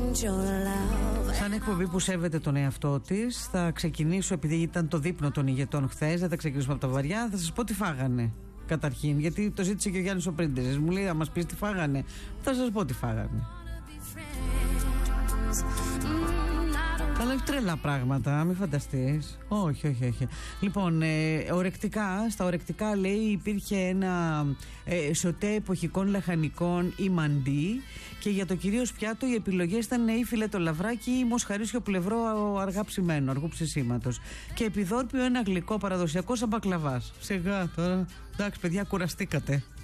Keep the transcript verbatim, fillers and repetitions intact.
Σαν εκπομπή που σέβεται τον εαυτό της, θα ξεκινήσω, επειδή ήταν το δείπνο των ηγετών χθες, δεν θα ξεκινήσουμε από τα βαριά, θα σας πω τι φάγανε. Καταρχήν, γιατί το ζήτησε και ο Γιάννης ο Πρίντεζης. Μου λέει, να μας πεις τι φάγανε. Θα σας πω τι φάγανε. Αλλά όχι τρελά πράγματα, μην φανταστείς. Όχι, όχι, όχι. Λοιπόν, ε, ορεκτικά, στα ορεκτικά λέει υπήρχε ένα ε, σωτέ εποχικών λαχανικών ή μαντί, και για το κυρίως πιάτο οι επιλογές ήταν ή φιλέτο λαβράκι ή μοσχαρίσιο πλευρό αργά ψημένο, αργού ψησίματος. Και επιδόρπιο ένα γλυκό παραδοσιακό σαν μπακλαβάς. Σιγά τώρα, εντάξει παιδιά, κουραστήκατε.